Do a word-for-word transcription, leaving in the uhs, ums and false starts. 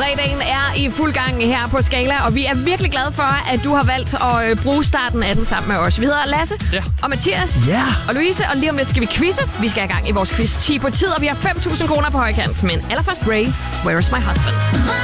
Fredagen er i fuld gang her på Skala, og vi er virkelig glade for, at du har valgt at bruge starten af den sammen med os. Vi hedder Lasse ja. og Mathias ja. og Louise, og lige om lidt skal vi quizze. Vi skal i gang i vores quiz ti på tid, og vi har fem tusind kroner på højkant. Men allerførst Ray, Where is my husband?